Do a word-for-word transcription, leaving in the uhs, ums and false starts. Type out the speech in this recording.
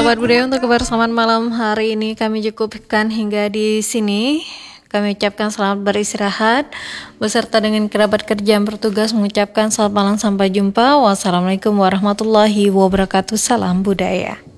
Sobat Budaya, untuk kebersamaan malam hari ini kami cukupkan hingga di sini. Kami ucapkan selamat beristirahat beserta dengan kerabat kerja yang bertugas mengucapkan selamat malam, sampai jumpa. Wassalamualaikum warahmatullahi wabarakatuh. Salam budaya.